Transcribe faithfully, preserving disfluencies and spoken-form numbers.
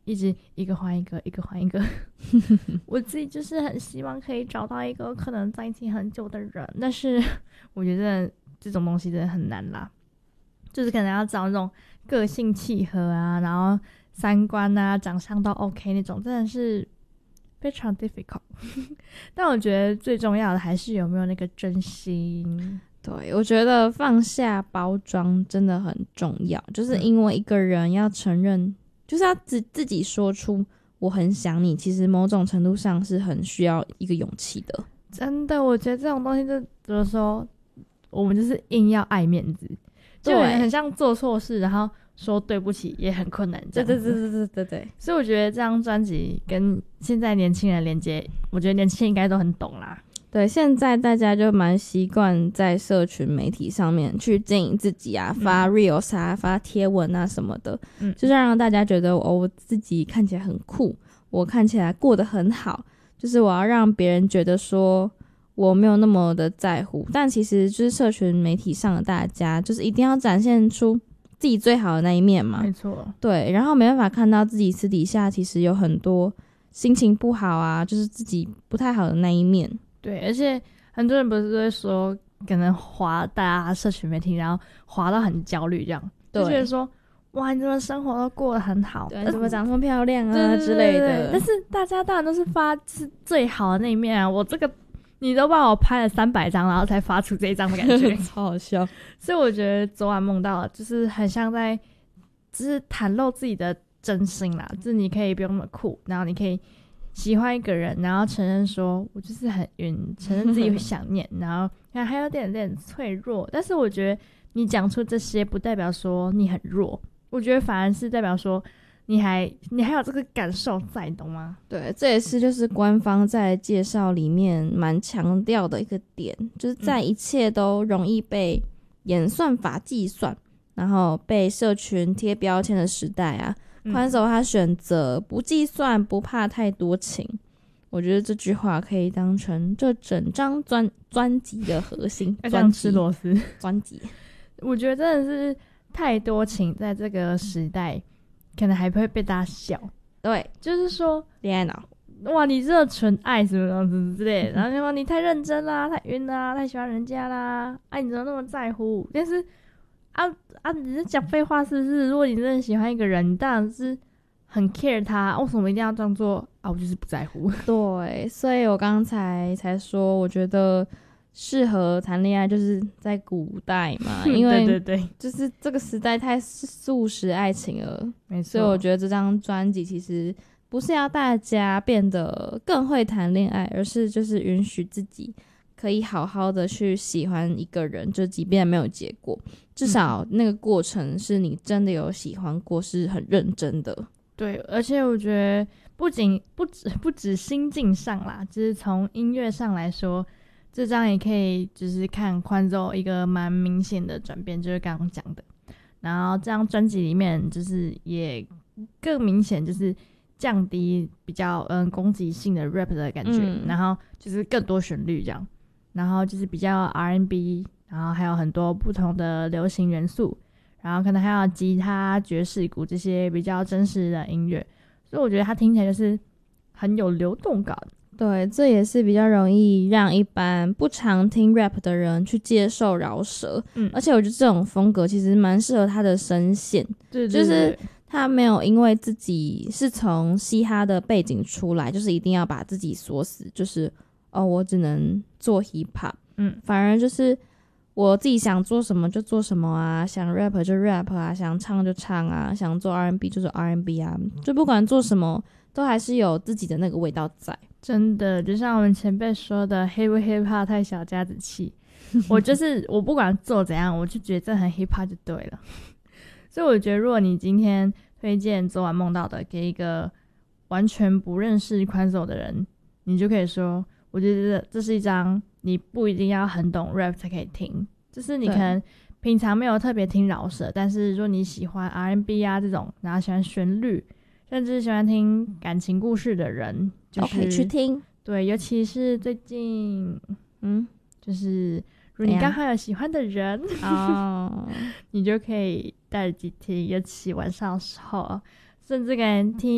一直一个换一个，一个换一个。我自己就是很希望可以找到一个可能在一起很久的人，但是我觉得这种东西真的很难啦，就是可能要找那种个性契合啊，然后三观啊、长相都 OK 那种，真的是非常 difficult。但我觉得最重要的还是有没有那个真心。 对，我觉得放下包装真的很重要，就是因为一个人要承认，嗯、就是要自自己说出我很想你，其实某种程度上是很需要一个勇气的。 真的，我觉得这种东西就有的时候我们就是硬要爱面子，就很像做错事然后说对不起也很困难这样子。 对对对对对对对。 所以我觉得这张专辑跟现在年轻人连接，我觉得年轻人应该都很懂啦。 对，现在大家就蛮习惯在社群媒体上面去经营自己啊，发 reels 啊、嗯、发贴文啊什么的，嗯，就是让大家觉得哦，我自己看起来很酷，我看起来过得很好，就是我要让别人觉得说我没有那么的在乎。但其实就是社群媒体上的大家，就是一定要展现出自己最好的那一面嘛， 没错。对， 然后没办法看到自己私底下其实有很多心情不好啊，就是自己不太好的那一面。 对，而且很多人不是会说可能滑大家社群媒体然后滑到很焦虑这样，就觉得说哇你怎么生活都过得很好， 对，怎么长这么漂亮啊之类的。 但是大家当然都是发是最好的那一面啊，我这个你都帮我拍了三百张然后才发出这一张的感觉。 超好笑。 所以我觉得昨晚梦到就是很像在就是袒露自己的真心啦，就是你可以不用那么酷，然后你可以喜欢一个人，然后承认说我就是很晕，承认自己会想念，然后还有点点脆弱。但是我觉得你讲出这些不代表说你很弱，我觉得反而是代表说你还你还有这个感受在，懂吗？ 对，这也是就是官方在介绍里面蛮强调的一个点，就是在一切都容易被演算法计算，然后被社群贴标签的时代啊，宽手他选择不计算，不怕太多情。我觉得这句话可以当成这整张专专辑的核心。 要这样吃螺丝专辑， 我觉得真的是太多情，在这个时代可能还会被大家笑。 对， 就是说恋爱脑， 哇，你这纯爱什么样子之类的，然后就说你太认真啦，太晕啦，太喜欢人家啦，哎、啊，你怎么那么在乎？但是啊啊，你是讲废话是不是？如果你真的喜欢一个人，你当然是很 care 他，为什么一定要这样做啊？我就是不在乎。 对，所以我刚才才说，我觉得适合谈恋爱就是在古代嘛，因为对对对， 就是这个时代太速食爱情了， 没错。 所以我觉得这张专辑其实不是要大家变得更会谈恋爱，而是就是允许自己可以好好的去喜欢一个人，就即便没有结果，至少那个过程是你真的有喜欢过，是很认真的。 对，而且我觉得不仅不止不止心境上啦，就是从音乐上来说，这张也可以就是看宽奏一个蛮明显的转变，就是刚刚讲的。然后这张专辑里面就是也更明显，就是降低比较嗯攻击性的 rap 的感觉、嗯，然后就是更多旋律这样，然后就是比较 R and B， 然后还有很多不同的流行元素。然后可能还有吉他、爵士鼓这些比较真实的音乐，所以我觉得它听起来就是很有流动感。 对，这也是比较容易让一般不常听 rap 的人去接受饶舌。嗯，而且我觉得这种风格其实蛮适合他的声线。 对对对， 就是他没有因为自己是从嘻哈的背景出来，就是一定要把自己锁死，就是哦，我只能做 hip hop。嗯，反而就是我自己想做什么就做什么啊，想 rap 就 rap 啊，想唱就唱啊，想做 R and B 就做 R and B 啊，就不管做什么都还是有自己的那个味道在。 真的，就像我们前辈说的 hip hip hop 太小家子气。我就是我不管做怎样，我就觉得这很 hip hop 就对了。所以我觉得如果你今天推荐昨晚梦到的给一个完全不认识宽手的人，你就可以说我觉得这是一张你不一定要很懂 rap 才可以听，就是你可能平常没有特别听饶舌，但是如果你喜欢 R and B 啊这种，然后喜欢旋律，甚至喜欢听感情故事的人，就是可以去听。 对，尤其是最近嗯就是如果你刚好有喜欢的人哦，你就可以戴耳机听，尤其晚上的时候，甚至可以听